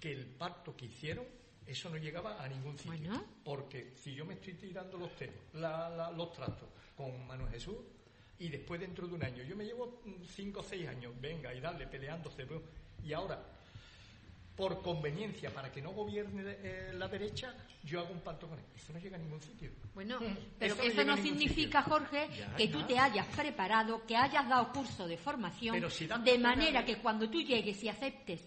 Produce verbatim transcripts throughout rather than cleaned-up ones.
que el pacto que hicieron, eso no llegaba a ningún sitio. Bueno. Porque si yo me estoy tirando los temas, la, la, los trastos con Manuel Jesús, y después dentro de un año, yo me llevo cinco o seis años, venga, y darle, peleándose, y ahora, por conveniencia, para que no gobierne eh, la derecha, yo hago un pacto con él. Eso no llega a ningún sitio. Bueno, pero eso eso, no, llega no a ningún significa, sitio. Jorge, Ya, que ya. tú te hayas preparado, que hayas dado curso de formación, Pero si das de cuenta manera de- que cuando tú llegues y aceptes,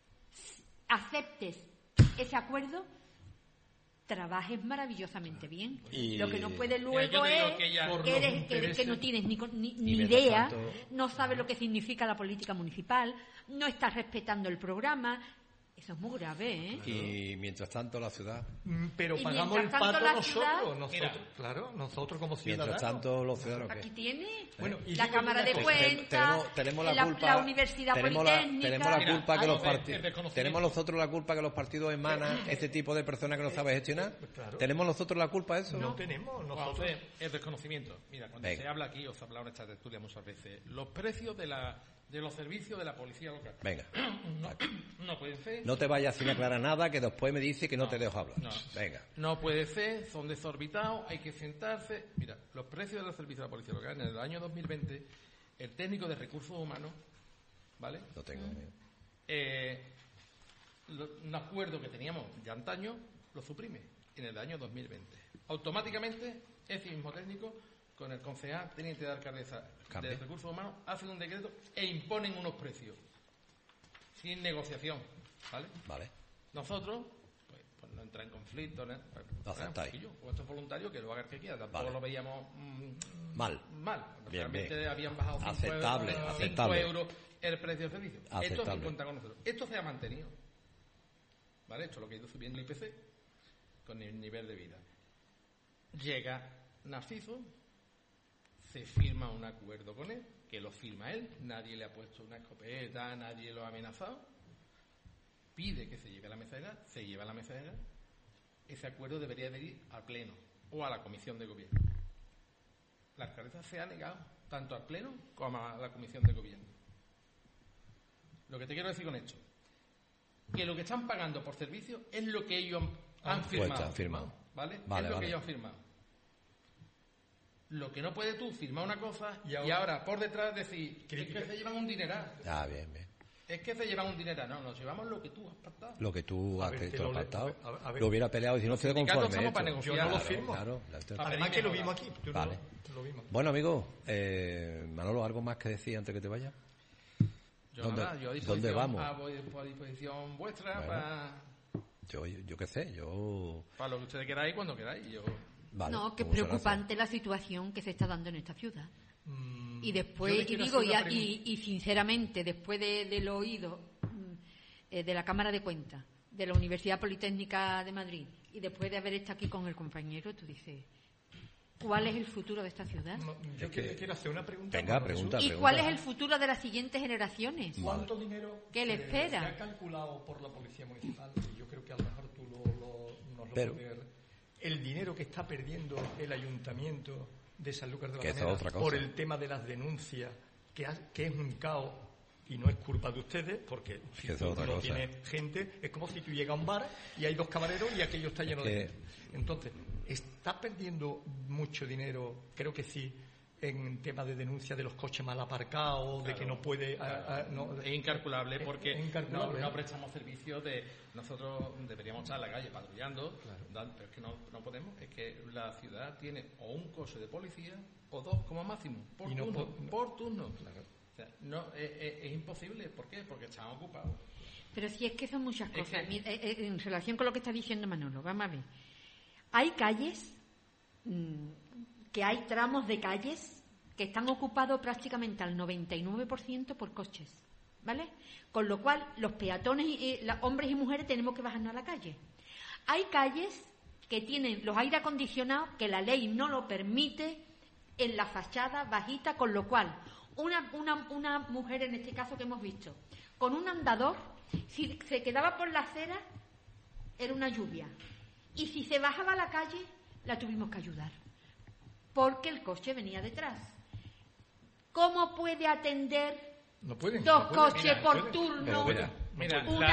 aceptes ese acuerdo, trabajes maravillosamente bien. Y- Lo que no puedes yo luego digo es que ya- que, Por los eres, que, intereses- que no tienes ni, con- ni, Y ni mientras idea, tanto- no sabes lo que significa la política municipal, no estás respetando el programa. Eso es muy grave, ¿eh? Y mientras tanto la ciudad, Mm, Pero Y pagamos el mientras tanto pato la nosotros, ciudad- nosotros, Mira. claro, nosotros como mientras ciudadanos. tanto los ciudadanos Aquí ¿qué? tiene Bueno, y la digo Cámara una de cosa. Cuentas, tenemos, tenemos la, la, culpa, la Universidad tenemos la, Politécnica. tenemos la Mira, culpa que hay los que ver partidos el desconocimiento. tenemos nosotros la culpa que los partidos emanan este tipo de personas que no saben gestionar. Claro. Tenemos nosotros la culpa de eso. No tenemos Vamos a nosotros. ver, el desconocimiento. Mira, cuando Venga. se habla aquí, os he hablado en esta tertulia muchas veces, los precios de la de los servicios de la policía local. Venga, No, no pueden ser. no te vayas sin aclarar nada, que después me dice que no, te dejo hablar. No. Venga. No puede ser, son desorbitados, hay que sentarse. Mira, los precios de los servicios de la policía local en el año dos mil veinte, el técnico de recursos humanos, ¿vale? Lo tengo. mío. Eh, lo- un acuerdo que teníamos de antaño lo suprime en el año dos mil veinte. Automáticamente, ese mismo técnico, con el concejal teniente de alcaldesa Cambia. de recursos humanos, hacen un decreto e imponen unos precios sin negociación, ¿vale? Vale. Nosotros, pues, pues no entra en conflicto, ¿no? Pues, Lo aceptáis. pues, o esto es voluntario, que lo haga el que quiera. Tampoco Vale. lo veíamos mm, Mal. mal. Bien, Realmente bien. habían bajado cinco Aceptable, euros, cinco aceptable. euros el precio del servicio. Esto Aceptable. se cuenta con nosotros. Esto se ha mantenido. ¿Vale? Esto es lo que ha ido subiendo el I P C con el nivel de vida. Llega Narciso, se firma un acuerdo con él, que lo firma él, nadie le ha puesto una escopeta, nadie lo ha amenazado, pide que se lleve a la mesa de edad, se lleva a la mesa de edad, ese acuerdo debería de ir al Pleno o a la Comisión de Gobierno. La alcaldesa se ha negado tanto al Pleno como a la Comisión de Gobierno. Lo que te quiero decir con esto, que lo que están pagando por servicio es lo que ellos han, han Pues firmado. han firmado. ¿Vale? Vale, es lo vale. que ellos han firmado. Lo que no puedes tú firmar una cosa Y y ahora- ahora, por detrás decir es Crítica. que se llevan un dineral. Ah, bien, bien. Es que se llevan un dineral. No, nos llevamos lo que tú has pactado. Lo que tú A has ver, que que tú lo has le- pactado, a ver, a ver. lo hubiera peleado y si no estoy sindicatos conforme. estamos para esto. negociar. Yo no lo Claro, firmo. Claro, la estoy- A Además ver, que lo venga, vimos va. aquí. tú no- Vale. lo vimos. Bueno, amigo, eh, Manolo, ¿algo más que decir antes que te vayas? Yo ¿Dónde- nada, yo a dónde disposición, vamos? A, voy a disposición vuestra Bueno. para, Yo, yo, yo qué sé, yo... para lo que ustedes queráis cuando queráis. Yo, Vale, No, que es muchas gracias. preocupante la situación que se está dando en esta ciudad. Mm, Y yo después, le y quiero digo, hacer y, una a- y, y sinceramente, después de, de lo oído mm, eh, de la Cámara de Cuentas, de la Universidad Politécnica de Madrid, y después de haber estado aquí con el compañero, tú dices, ¿cuál es el futuro de esta ciudad? No, yo Es que- le quiero hacer una pregunta. Venga, Manuel pregunta. Jesús. ¿Y cuál es el futuro de las siguientes generaciones? ¿Cuánto dinero ¿Qué le se- espera? se ha calculado por la Policía Municipal? Y yo creo que a lo mejor tú lo, lo- nos lo Pero- puedes... El dinero que está perdiendo el Ayuntamiento de Sanlúcar de Que esa es Barrameda otra cosa. por el tema de las denuncias, que, ha- que es un caos, y no es culpa de ustedes, porque si Que esa tú es otra no cosa. tienes gente, es como si tú llegas a un bar y hay dos camareros y aquello está lleno Es que- de gente. Entonces, ¿está perdiendo mucho dinero? Creo que sí, en tema de denuncia de los coches mal aparcados, de Claro, que no puede... claro. ah, ah, no- es incalculable es- porque es incalculable. No, no prestamos servicios de... Nosotros deberíamos estar en la calle patrullando, dan- pero es que no, no podemos. Es que la ciudad tiene o un coche de policía o dos como máximo, por Y no turno. po- no- por turno. Claro. O sea, no, es, es- es imposible. ¿Por qué? Porque están ocupados. Pero si es que son muchas Es cosas. que- Mira, eh, eh, en relación con lo que está diciendo Manolo, vamos a ver. Hay calles, mm, que hay tramos de calles que están ocupados prácticamente al noventa y nueve por ciento por coches, ¿vale? Con lo cual, los peatones, y, eh, los hombres y mujeres, tenemos que bajarnos a la calle. Hay calles que tienen los aire acondicionados que la ley no lo permite en la fachada bajita, con lo cual una, una, una mujer, en este caso que hemos visto, con un andador, si se quedaba por la acera, era una lluvia. Y si se bajaba a la calle, la tuvimos que ayudar, porque el coche venía detrás. ¿Cómo puede atender No pueden. dos no pueden. coches Mira, por no pueden. turno? Pero mira, Mira, Una la-